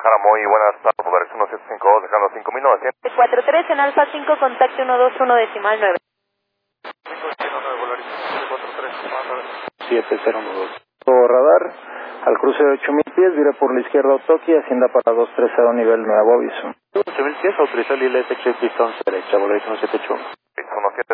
Guadalajara, muy buenas tardes, Polaris 1752, dejando 5900. 43 en Alfa 5, contacto 121 decimal 9. 519, Polaris 743, 7012. Radar, al cruce de 8000 pies, vire por la izquierda Otoki, hacienda para 230, nivel nuevo aviso. 8000 pies, autorizar el ILS Check Distance derecha, Polaris 1781. 17